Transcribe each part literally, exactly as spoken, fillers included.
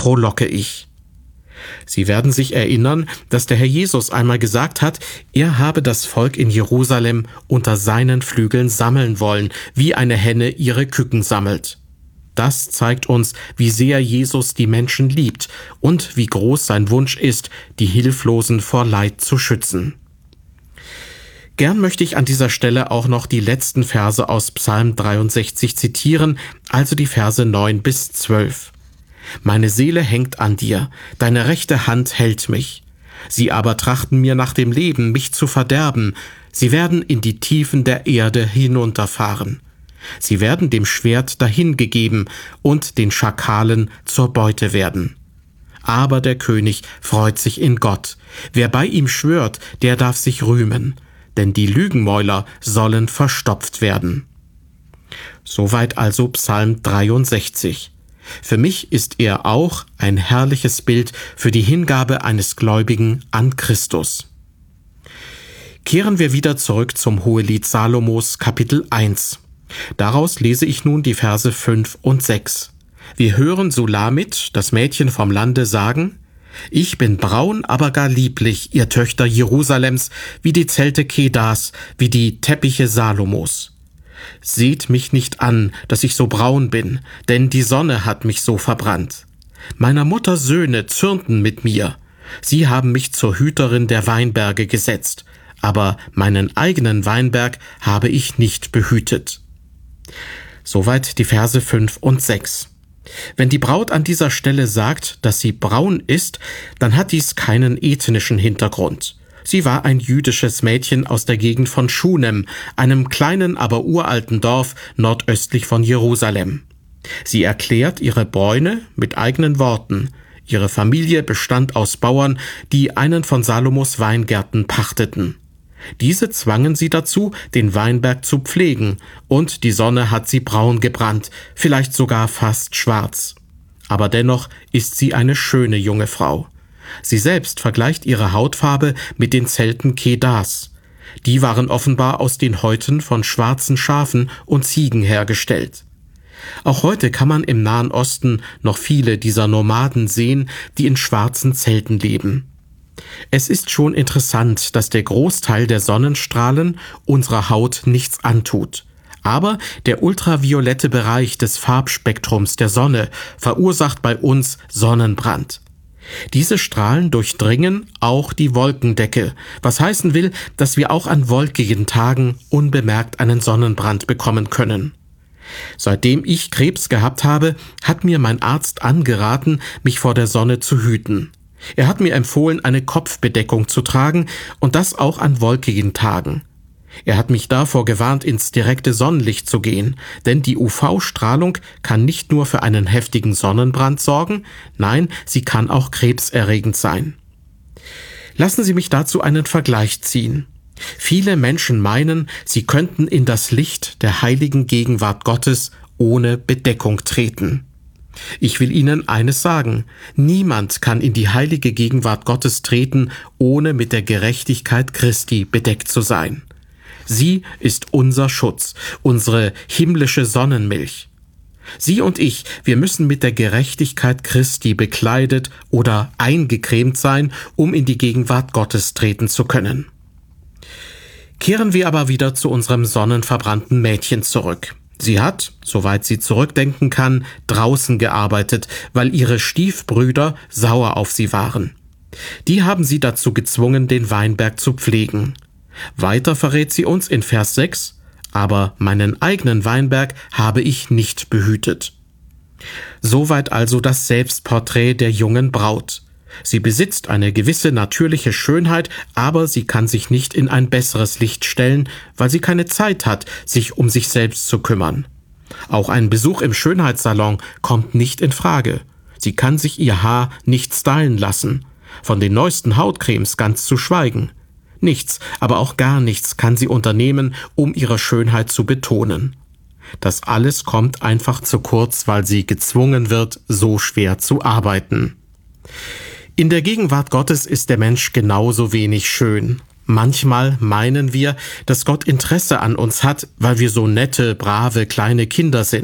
frohlocke ich. Sie werden sich erinnern, dass der Herr Jesus einmal gesagt hat, er habe das Volk in Jerusalem unter seinen Flügeln sammeln wollen, wie eine Henne ihre Küken sammelt. Das zeigt uns, wie sehr Jesus die Menschen liebt und wie groß sein Wunsch ist, die Hilflosen vor Leid zu schützen. Gern möchte ich an dieser Stelle auch noch die letzten Verse aus Psalm dreiundsechzig zitieren, also die Verse neun bis zwölf. Meine Seele hängt an dir, deine rechte Hand hält mich. Sie aber trachten mir nach dem Leben, mich zu verderben. Sie werden in die Tiefen der Erde hinunterfahren. Sie werden dem Schwert dahingegeben und den Schakalen zur Beute werden. Aber der König freut sich in Gott. Wer bei ihm schwört, der darf sich rühmen, denn die Lügenmäuler sollen verstopft werden. Soweit also Psalm dreiundsechzig. Für mich ist er auch ein herrliches Bild für die Hingabe eines Gläubigen an Christus. Kehren wir wieder zurück zum Hohelied Salomos, Kapitel eins. Daraus lese ich nun die Verse fünf und sechs. Wir hören Sulamit, das Mädchen vom Lande, sagen: Ich bin braun, aber gar lieblich, ihr Töchter Jerusalems, wie die Zelte Kedars, wie die Teppiche Salomos. Seht mich nicht an, dass ich so braun bin, denn die Sonne hat mich so verbrannt. Meiner Mutter Söhne zürnten mit mir. Sie haben mich zur Hüterin der Weinberge gesetzt, aber meinen eigenen Weinberg habe ich nicht behütet. Soweit die Verse fünf und sechs. Wenn die Braut an dieser Stelle sagt, dass sie braun ist, dann hat dies keinen ethnischen Hintergrund. Sie war ein jüdisches Mädchen aus der Gegend von Schunem, einem kleinen, aber uralten Dorf nordöstlich von Jerusalem. Sie erklärt ihre Bräune mit eigenen Worten. Ihre Familie bestand aus Bauern, die einen von Salomos Weingärten pachteten. Diese zwangen sie dazu, den Weinberg zu pflegen, und die Sonne hat sie braun gebrannt, vielleicht sogar fast schwarz. Aber dennoch ist sie eine schöne junge Frau. Sie selbst vergleicht ihre Hautfarbe mit den Zelten Kedars. Die waren offenbar aus den Häuten von schwarzen Schafen und Ziegen hergestellt. Auch heute kann man im Nahen Osten noch viele dieser Nomaden sehen, die in schwarzen Zelten leben. Es ist schon interessant, dass der Großteil der Sonnenstrahlen unserer Haut nichts antut. Aber der ultraviolette Bereich des Farbspektrums der Sonne verursacht bei uns Sonnenbrand. Diese Strahlen durchdringen auch die Wolkendecke, was heißen will, dass wir auch an wolkigen Tagen unbemerkt einen Sonnenbrand bekommen können. Seitdem ich Krebs gehabt habe, hat mir mein Arzt angeraten, mich vor der Sonne zu hüten. Er hat mir empfohlen, eine Kopfbedeckung zu tragen und das auch an wolkigen Tagen. Er hat mich davor gewarnt, ins direkte Sonnenlicht zu gehen, denn die U V-Strahlung kann nicht nur für einen heftigen Sonnenbrand sorgen, nein, sie kann auch krebserregend sein. Lassen Sie mich dazu einen Vergleich ziehen. Viele Menschen meinen, sie könnten in das Licht der heiligen Gegenwart Gottes ohne Bedeckung treten. Ich will Ihnen eines sagen: Niemand kann in die heilige Gegenwart Gottes treten, ohne mit der Gerechtigkeit Christi bedeckt zu sein. Sie ist unser Schutz, unsere himmlische Sonnenmilch. Sie und ich, wir müssen mit der Gerechtigkeit Christi bekleidet oder eingecremt sein, um in die Gegenwart Gottes treten zu können. Kehren wir aber wieder zu unserem sonnenverbrannten Mädchen zurück. Sie hat, soweit sie zurückdenken kann, draußen gearbeitet, weil ihre Stiefbrüder sauer auf sie waren. Die haben sie dazu gezwungen, den Weinberg zu pflegen. Weiter verrät sie uns in Vers sechs, aber meinen eigenen Weinberg habe ich nicht behütet. Soweit also das Selbstporträt der jungen Braut. Sie besitzt eine gewisse natürliche Schönheit, aber sie kann sich nicht in ein besseres Licht stellen, weil sie keine Zeit hat, sich um sich selbst zu kümmern. Auch ein Besuch im Schönheitssalon kommt nicht in Frage. Sie kann sich ihr Haar nicht stylen lassen, von den neuesten Hautcremes ganz zu schweigen. Nichts, aber auch gar nichts kann sie unternehmen, um ihre Schönheit zu betonen. Das alles kommt einfach zu kurz, weil sie gezwungen wird, so schwer zu arbeiten. In der Gegenwart Gottes ist der Mensch genauso wenig schön. Manchmal meinen wir, dass Gott Interesse an uns hat, weil wir so nette, brave, kleine Kinder sind.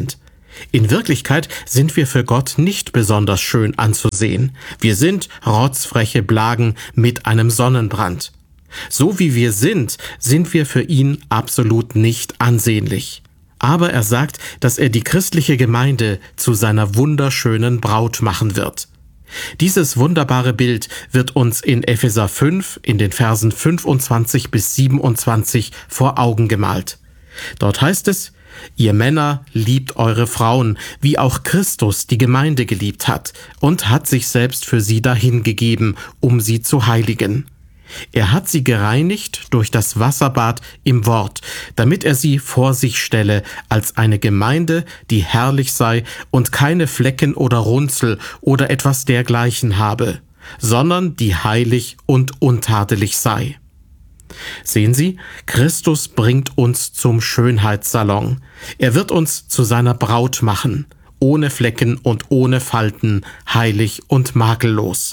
In Wirklichkeit sind wir für Gott nicht besonders schön anzusehen. Wir sind rotzfreche Blagen mit einem Sonnenbrand. So wie wir sind, sind wir für ihn absolut nicht ansehnlich. Aber er sagt, dass er die christliche Gemeinde zu seiner wunderschönen Braut machen wird. Dieses wunderbare Bild wird uns in Epheser fünf in den Versen fünfundzwanzig bis siebenundzwanzig vor Augen gemalt. Dort heißt es: Ihr Männer liebt eure Frauen, wie auch Christus die Gemeinde geliebt hat und hat sich selbst für sie dahingegeben, um sie zu heiligen. Er hat sie gereinigt durch das Wasserbad im Wort, damit er sie vor sich stelle als eine Gemeinde, die herrlich sei und keine Flecken oder Runzel oder etwas dergleichen habe, sondern die heilig und untadelig sei. Sehen Sie, Christus bringt uns zum Schönheitssalon. Er wird uns zu seiner Braut machen, ohne Flecken und ohne Falten, heilig und makellos.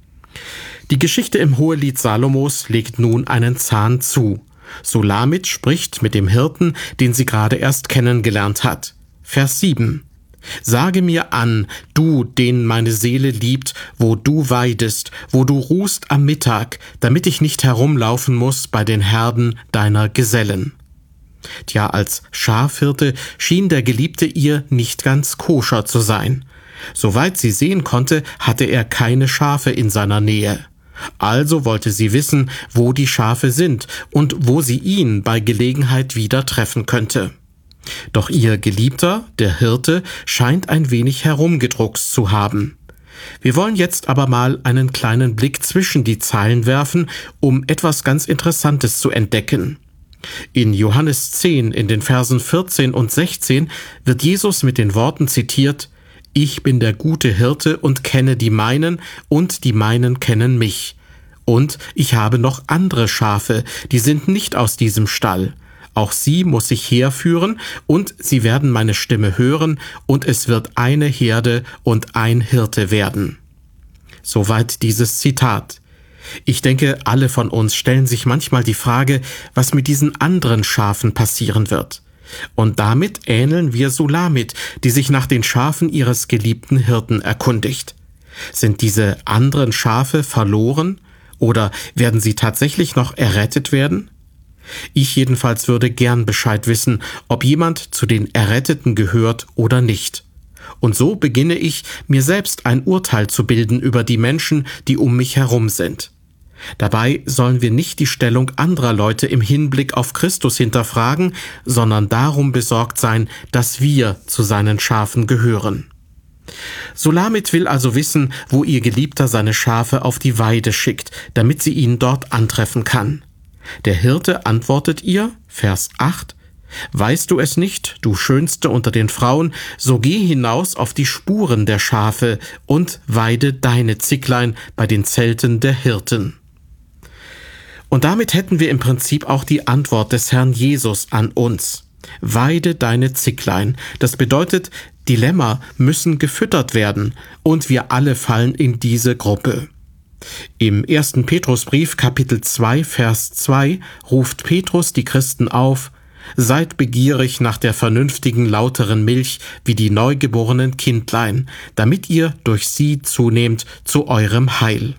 Die Geschichte im Hohelied Salomos legt nun einen Zahn zu. Sulamit spricht mit dem Hirten, den sie gerade erst kennengelernt hat. Vers sieben. Sage mir an, du, den meine Seele liebt, wo du weidest, wo du ruhst am Mittag, damit ich nicht herumlaufen muss bei den Herden deiner Gesellen. Tja, als Schafhirte schien der Geliebte ihr nicht ganz koscher zu sein. Soweit sie sehen konnte, hatte er keine Schafe in seiner Nähe. Also wollte sie wissen, wo die Schafe sind und wo sie ihn bei Gelegenheit wieder treffen könnte. Doch ihr Geliebter, der Hirte, scheint ein wenig herumgedruckst zu haben. Wir wollen jetzt aber mal einen kleinen Blick zwischen die Zeilen werfen, um etwas ganz Interessantes zu entdecken. In Johannes zehn, in den Versen vierzehn und sechzehn, wird Jesus mit den Worten zitiert: Ich bin der gute Hirte und kenne die meinen, und die meinen kennen mich. Und ich habe noch andere Schafe, die sind nicht aus diesem Stall. Auch sie muss ich herführen, und sie werden meine Stimme hören, und es wird eine Herde und ein Hirte werden. Soweit dieses Zitat. Ich denke, alle von uns stellen sich manchmal die Frage, was mit diesen anderen Schafen passieren wird. Und damit ähneln wir Sulamit, die sich nach den Schafen ihres geliebten Hirten erkundigt. Sind diese anderen Schafe verloren, oder werden sie tatsächlich noch errettet werden? Ich jedenfalls würde gern Bescheid wissen, ob jemand zu den Erretteten gehört oder nicht. Und so beginne ich, mir selbst ein Urteil zu bilden über die Menschen, die um mich herum sind. Dabei sollen wir nicht die Stellung anderer Leute im Hinblick auf Christus hinterfragen, sondern darum besorgt sein, dass wir zu seinen Schafen gehören. Sulamit will also wissen, wo ihr Geliebter seine Schafe auf die Weide schickt, damit sie ihn dort antreffen kann. Der Hirte antwortet ihr, Vers acht, Weißt du es nicht, du Schönste unter den Frauen, so geh hinaus auf die Spuren der Schafe und weide deine Zicklein bei den Zelten der Hirten. Und damit hätten wir im Prinzip auch die Antwort des Herrn Jesus an uns. Weide deine Zicklein. Das bedeutet, die Lämmer müssen gefüttert werden, und wir alle fallen in diese Gruppe. Im ersten Petrusbrief, Kapitel zwei, Vers zwei, ruft Petrus die Christen auf: Seid begierig nach der vernünftigen, lauteren Milch wie die neugeborenen Kindlein, damit ihr durch sie zunehmt zu eurem Heil.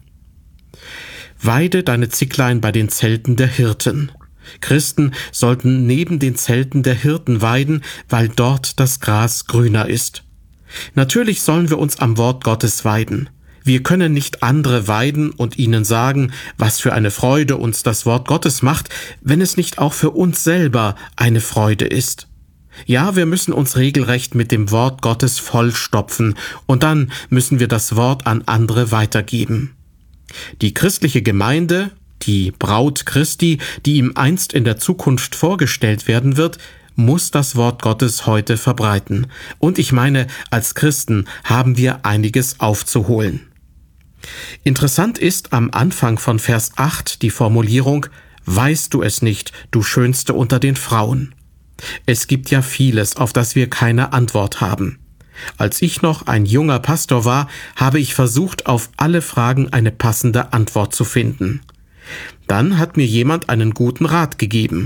Weide deine Zicklein bei den Zelten der Hirten. Christen sollten neben den Zelten der Hirten weiden, weil dort das Gras grüner ist. Natürlich sollen wir uns am Wort Gottes weiden. Wir können nicht andere weiden und ihnen sagen, was für eine Freude uns das Wort Gottes macht, wenn es nicht auch für uns selber eine Freude ist. Ja, wir müssen uns regelrecht mit dem Wort Gottes vollstopfen, und dann müssen wir das Wort an andere weitergeben. Die christliche Gemeinde, die Braut Christi, die ihm einst in der Zukunft vorgestellt werden wird, muss das Wort Gottes heute verbreiten. Und ich meine, als Christen haben wir einiges aufzuholen. Interessant ist am Anfang von Vers acht die Formulierung: Weißt du es nicht, du Schönste unter den Frauen? Es gibt ja vieles, auf das wir keine Antwort haben. Als ich noch ein junger Pastor war, habe ich versucht, auf alle Fragen eine passende Antwort zu finden. Dann hat mir jemand einen guten Rat gegeben.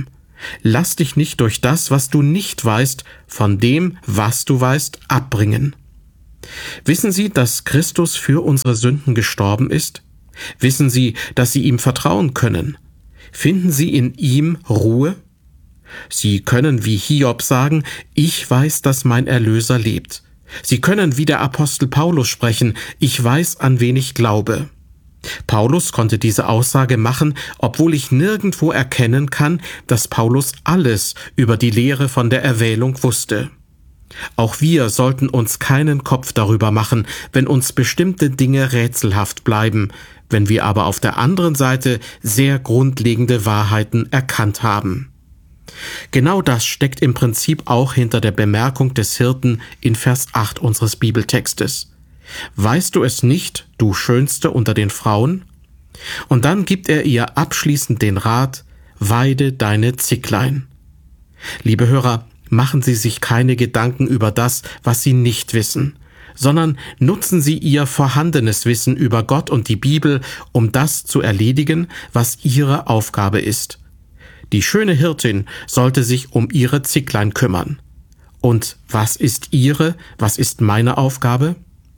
Lass dich nicht durch das, was du nicht weißt, von dem, was du weißt, abbringen. Wissen Sie, dass Christus für unsere Sünden gestorben ist? Wissen Sie, dass Sie ihm vertrauen können? Finden Sie in ihm Ruhe? Sie können wie Hiob sagen, ich weiß, dass mein Erlöser lebt. Sie können wie der Apostel Paulus sprechen, ich weiß, an wen ich glaube. Paulus konnte diese Aussage machen, obwohl ich nirgendwo erkennen kann, dass Paulus alles über die Lehre von der Erwählung wusste. Auch wir sollten uns keinen Kopf darüber machen, wenn uns bestimmte Dinge rätselhaft bleiben, wenn wir aber auf der anderen Seite sehr grundlegende Wahrheiten erkannt haben. Genau das steckt im Prinzip auch hinter der Bemerkung des Hirten in Vers acht unseres Bibeltextes. Weißt du es nicht, du Schönste unter den Frauen? Und dann gibt er ihr abschließend den Rat, weide deine Zicklein. Liebe Hörer, machen Sie sich keine Gedanken über das, was Sie nicht wissen, sondern nutzen Sie Ihr vorhandenes Wissen über Gott und die Bibel, um das zu erledigen, was Ihre Aufgabe ist. Die schöne Hirtin sollte sich um ihre Zicklein kümmern. Und was ist Ihre, was ist meine Aufgabe?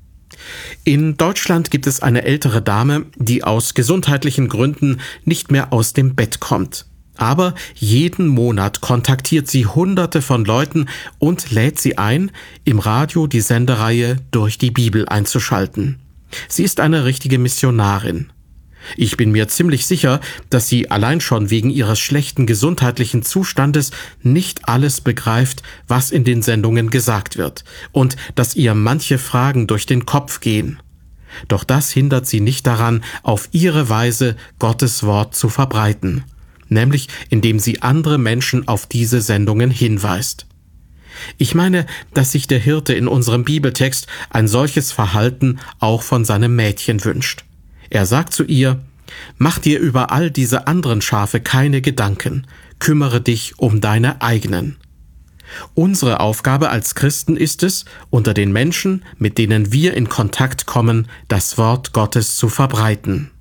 In Deutschland gibt es eine ältere Dame, die aus gesundheitlichen Gründen nicht mehr aus dem Bett kommt. Aber jeden Monat kontaktiert sie Hunderte von Leuten und lädt sie ein, im Radio die Sendereihe Durch die Bibel einzuschalten. Sie ist eine richtige Missionarin. Ich bin mir ziemlich sicher, dass sie allein schon wegen ihres schlechten gesundheitlichen Zustandes nicht alles begreift, was in den Sendungen gesagt wird, und dass ihr manche Fragen durch den Kopf gehen. Doch das hindert sie nicht daran, auf ihre Weise Gottes Wort zu verbreiten, nämlich indem sie andere Menschen auf diese Sendungen hinweist. Ich meine, dass sich der Hirte in unserem Bibeltext ein solches Verhalten auch von seinem Mädchen wünscht. Er sagt zu ihr, mach dir über all diese anderen Schafe keine Gedanken, kümmere dich um deine eigenen. Unsere Aufgabe als Christen ist es, unter den Menschen, mit denen wir in Kontakt kommen, das Wort Gottes zu verbreiten.